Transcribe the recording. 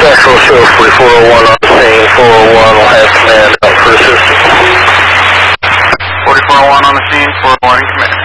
Central show 4401 on the scene. 401 will have command out for assistance. 4401 on the scene, 401 in command.